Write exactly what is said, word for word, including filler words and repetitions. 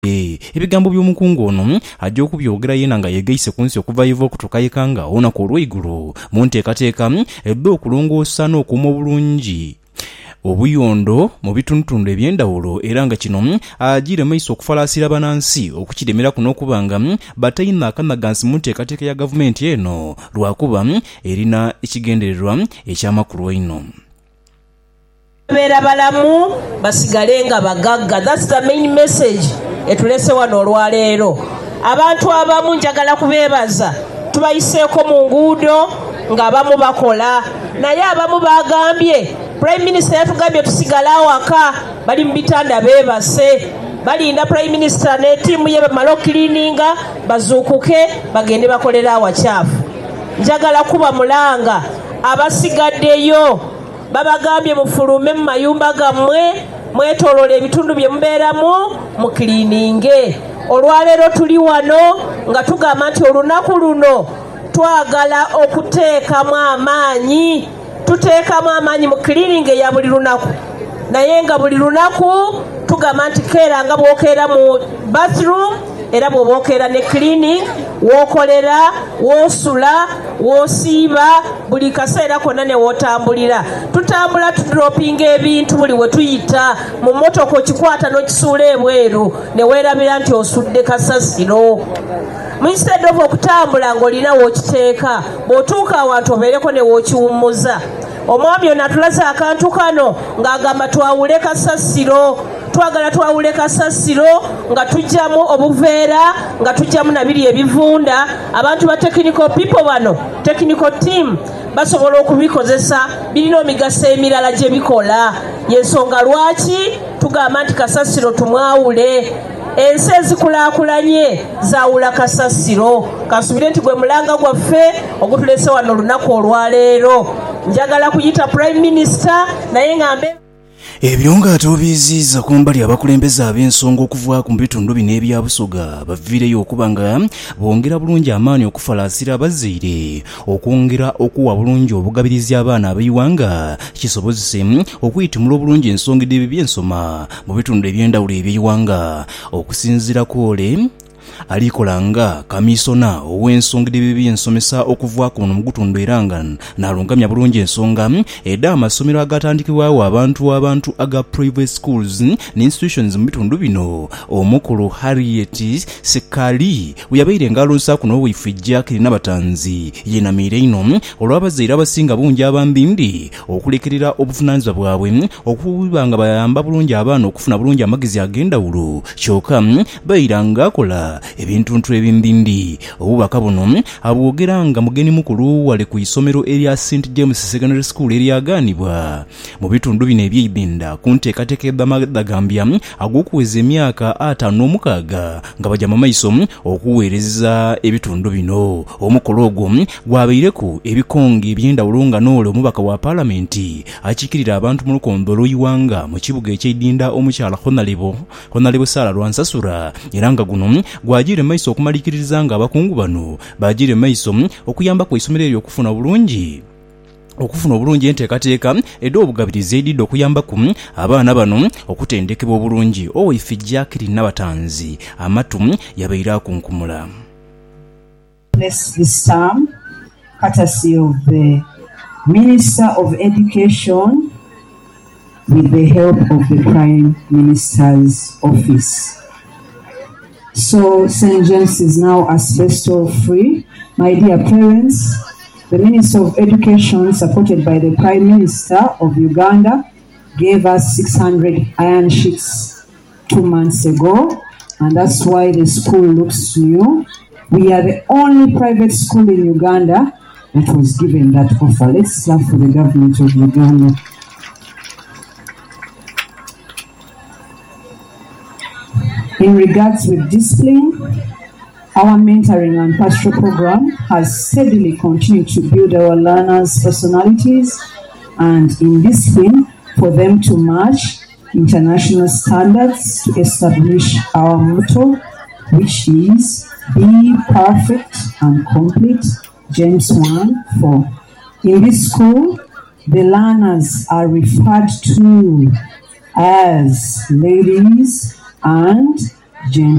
ebigambo by'omukungu ono ajja okubyogera yena nga yegeise ku nsi okuva yiva okutuuka yekanga olunaku olw'eigulu mu nteekateeka ebbe okulongoosa n'okuuma obulungi obuyondo mu bitundutundu eby'endawulo era nga kino agiire maiso okufalaasira bannansi okukiremera kuno okuba nga batalina akanagansi mu nteekateeka ya gavumenti eno lwakuba erina ekigendererwa eky'amakulu eno. Beera balamu basigale nga bagagga. That's the main message etulese wano olwaleero. Abantu abamu njagala kubeebaza tubayiseeko mu nguudo ng'abamu bakola naye abamu bagambye Prime Minister yatugambye tusigale awaka bali mu bitanda beebase balinda Prime Minister ne tiimu ye bamala okiliininga bazuukuke bagende bakolera awakyafu. Njagala kuba mulanga abasigaddeyo babagambye mufulume mu mayumba gammwe mwetoolola ebitundu bye mubeeramu mu kiliininge. Olwaleero tuli wano nga tugamba nti olunaku luno twagala okuteekamu amaanyi tuteekamu amaanyi mu kiliiningi ya buli lunaku naye nga buli lunaku tugamba nti keera nga bwokeera mu bathroom era bw'obookera ne cleaning wookolera woosula woosiiba buli kaseera konna ne wootambulira. Tutambula tudropinga ebintu buli we tuyita mu mmotoka okikwata n'okisuula ebweru ne weerabira nti osudde kasasiro. Instead of okutambula ng'olina wookiteeka bw'otuuka awantu obeereko ne wookiwummuza. Omwami ono atulaze akantu kano ng'agamba twawule kasasiro. Twagala twawule kasasiro nga tujjamu obuveera nga tujjamu nabiri ebivunda. Abantu ba technical people bano technical team basobola okubikozesa birina omigaso emirala gye bikola. Yensonga lwaki tugamba nti kasasiro tumwawule. Ensi ezikulaakulanye zaawula kasasiro. Kasubire nti gwe mulanga gwaffe ogutulese wano olunaku olwaleero. Njagala kuyita Prime Minister naye ngambe ebyo ng'ate obiziiza kumbali abakulembeze ab'ensonga okuva ku bitundu bino ebya Busoga baviireyo okuba nga bongera bulungi amaanyi okufalaasira abazaire okwongera okuwa bulungi obugabirizi abaana ab'eiwanga kisobozese okuyitimula obulungi ensonga by'ensoma mu bitundu eby'endawulo eby'eiwanga. Okusinziira ku ole alikolanga kamisona ow'ensonga by'ensomesa okuva kuno mu gutundu era nga nalungamya bulungi ensonga edda amasomero agatandikibwawo abantu abantu aga private schools ne institutions mu bitundu bino. Omukulu Harriet Sekali weyabaire ngalosa kuno wifijja kirina batanzi yenamire ino olw'abazaire abasinga bungi abambindi okulekerera obuvunaanyizibwa bwabwe okuba nga bayamba bulungi abaana okufuna bulungi amagezi ag'endawulo kyokka bayiranga akola ebintuntu ebimbindi. Obubaka buno abwogera nga mugeni mukulu wale ku isomero erya Saint James Secondary School eryaganibwa mu bitundu bino eby'Ibinda ku nteekateeka eddagambya ag'okuweza emyaka ataano n'omukaaga nga bajja mu maiso okuweereza ebitundu bino. Omukolo ogwo gwabaireko ebikonge eby'endawulo nga n'ole omubaka wa paalamenti akiikirira abantu mu lukondo lw'eiwanga mu kibuga eky'Idinda omukyala Honorable Honorable Sarah Lwansasura era nga guno gwajire maiso okumalikiriza nga abakungu bano bajire maiso okuyamba ku isomero eryo okufuna bulungi okufuna obulungi enteekateeka edda obugabirizi edidde okuyamba ku abaana bano okutendekebwa obulungi. Owifijja kirina batanzi amatu yabaire akunkumula. Bless this term, courtesy of the Minister of Education with the help of the Prime Minister's Office. So Saint James is now asbestos free. My dear parents, the Minister of Education, supported by the Prime Minister of Uganda, gave us six hundred iron sheets two months ago, and that's why the school looks new. We are the only private school in Uganda that was given that offer. Let's clap for the government of Uganda. In regards with discipline, our mentoring and pastoral program has steadily continued to build our learners' personalities and in discipline for them to match international standards to establish our motto, which is be perfect and complete, James one four. In this school, the learners are referred to as ladies and gentlemen.